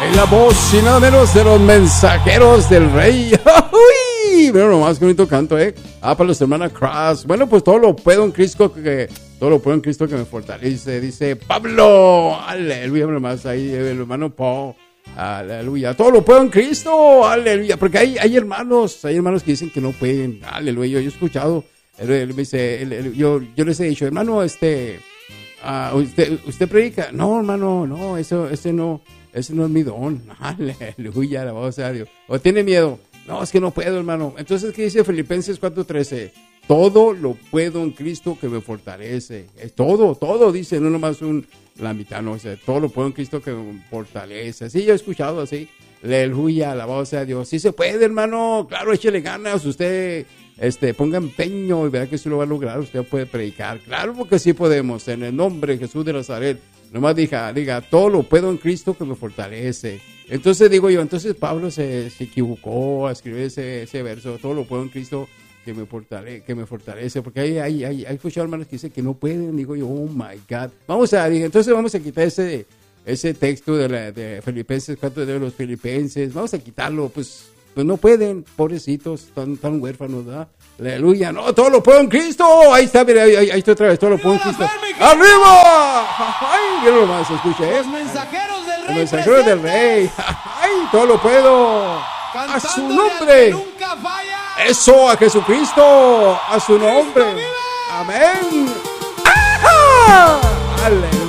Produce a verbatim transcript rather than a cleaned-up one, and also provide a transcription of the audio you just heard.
En la voz y nada menos de los mensajeros del rey. Uy, pero nomás que bonito canto, eh. Ah, para los hermanos Cross. Bueno, pues todo lo puedo en Cristo que todo lo puedo en Cristo que me fortalece. Dice Pablo, aleluya, nomás ahí el hermano Paul. Aleluya, todo lo puedo en Cristo, aleluya, porque hay, hay hermanos, hay hermanos que dicen que no pueden, aleluya, yo, yo he escuchado, él, él me dice, él, él, yo, yo les he dicho, hermano, este, uh, usted, usted predica, no, hermano, no, eso, ese no, ese no es mi don, aleluya, la voz a Dios, o tiene miedo, no, es que no puedo, hermano. Entonces, ¿qué dice Filipenses cuatro trece? Todo lo puedo en Cristo que me fortalece. Es todo, todo, dice, no nomás un, la mitad, no, o sea, todo lo puedo en Cristo que me fortalece. Sí, yo he escuchado así, aleluya, alabado sea Dios. Sí se puede, hermano, claro, échele ganas, usted, este, ponga empeño y verá que sí lo va a lograr, usted puede predicar. Claro, porque sí podemos, en el nombre de Jesús de Nazaret. Nomás diga, diga, todo lo puedo en Cristo que me fortalece. Entonces digo yo, entonces Pablo se, se equivocó a escribir ese, ese verso, todo lo puedo en Cristo que me fortalece, que me fortalece, porque hay, hay, hay, hay muchos hermanos que dicen que no pueden, digo yo, oh my God. Vamos a, dije, entonces vamos a quitar ese, ese texto de, la, de Filipenses, cuatro de los Filipenses, vamos a quitarlo, pues, pues no pueden, pobrecitos, tan, tan huérfanos, ¿verdad? Aleluya, no, todo lo puedo en Cristo, ahí está, mira, ahí, ahí está otra vez, todo lo puedo en Cristo. ¡Arriba! ¡Ay, mira nomás, escucha, eh! Los mensajeros del rey. Los mensajeros del rey, ¡ay, todo lo puedo! ¡A su nombre! Nunca falla. Eso, a Jesucristo, a su nombre. Amén. ¡Ajá! Aleluya.